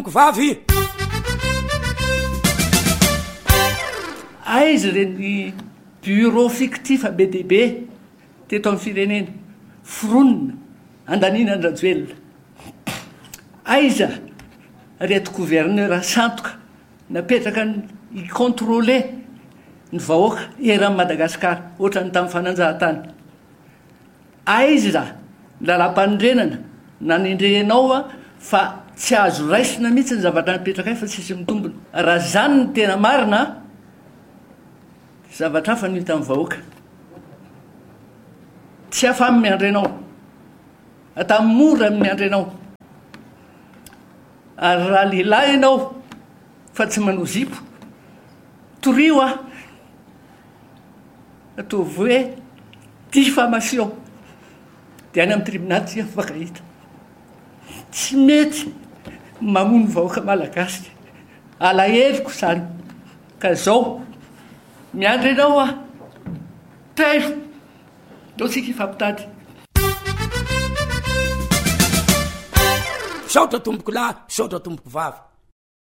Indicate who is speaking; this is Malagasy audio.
Speaker 1: vavy
Speaker 2: aizy reny bureau fictif be deaibe teto amin'ny firenena foronina andanina andrajoelona aiza reto gouverneur santoka napetraka icontrôle ny vahoaka eran'ny Madagasikara ohatra ny tamin'ny fananjahantany aiza lalam-panondrenana nanindrehnao fa tsy azo raisina mihitsy ny zavatra napetraka fa tsisy mitombona raha zany ny tena marina zavatra hafa no hita amin'ny vahoaka tsy afamy miandry anao atamin'ny mora miandry anao ary raha lehilahy ianao fa tsy manao zipo torio ataovy hoe diffamation dia any amin'ny tribunal tsy afaka hita tsy mety mamono vahoaka malagasy alaheviko zany ka zao miandry anao telo dao tsika ifampitady
Speaker 1: saotra tomboko lahy saotra tomboko vavy